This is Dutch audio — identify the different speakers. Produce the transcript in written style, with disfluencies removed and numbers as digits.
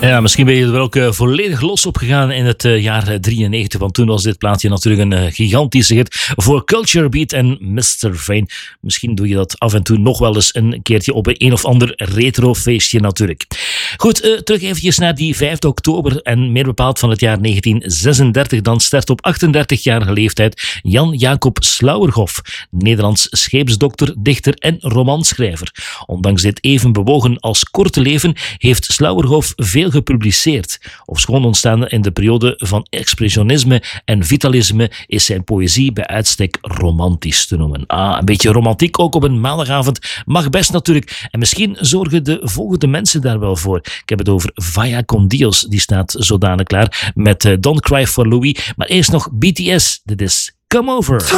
Speaker 1: Ja, misschien ben je er wel ook volledig los op gegaan in het jaar 93, want toen was dit plaatje natuurlijk een gigantische hit voor Culture Beat en Mr. Vane. Misschien doe je dat af en toe nog wel eens een keertje op een of ander retrofeestje natuurlijk. Goed, terug eventjes naar die 5 oktober en meer bepaald van het jaar 1936. Dan start op 38-jarige leeftijd Jan Jacob Slauerhoff, Nederlands scheepsdokter, dichter en romanschrijver. Ondanks dit even bewogen als korte leven heeft Slauerhoff veel gepubliceerd. Ofschoon ontstaan in de periode van expressionisme en vitalisme is zijn poëzie bij uitstek romantisch te noemen. Een beetje romantiek ook op een maandagavond mag best natuurlijk. En misschien zorgen de volgende mensen daar wel voor. Ik heb het over Vaya con Dios, die staat zodanig klaar met Don't Cry for Louis. Maar eerst nog BTS, dit is Come Over.